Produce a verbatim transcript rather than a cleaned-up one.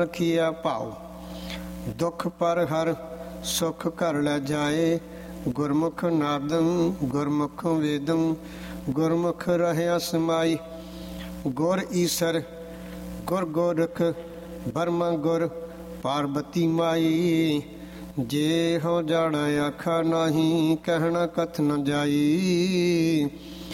ਕੀਆ ਭਾਉ ਦੁਖ ਪਰ ਹਰ ਸੁਖ ਘਰ ਲੈ ਜਾਏ। ਗੁਰਮੁਖ ਨਾਦੰ ਗੁਰਮੁਖ ਵੇਦੰ ਗੁਰਮੁਖ ਰਹਿਆ ਸਮਾਈ। ਗੁਰ ਈਸਰ ਗੁਰ ਗੋਰਖ ਬਰਮਾ ਗੁਰ ਪਾਰਬਤੀ ਮਾਈ। ਜੇ ਹੋ ਜਾਣਾ ਆਖਾ ਨਹੀਂ ਕਹਿਣਾ ਕਥ ਨ ਜਾਈ।